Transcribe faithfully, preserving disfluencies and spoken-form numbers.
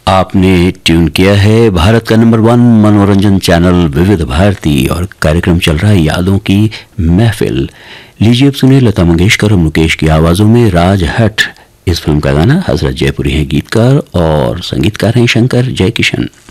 आपने ट्यून किया है भारत का नंबर वन मनोरंजन चैनल विविध भारती और कार्यक्रम चल रहा है यादों की महफिल। लीजिए अब सुनिए लता मंगेशकर और मुकेश की आवाजों में राज हट इस फिल्म का गाना। हजरत जयपुरी हैं गीतकार और संगीतकार हैं शंकर जयकिशन।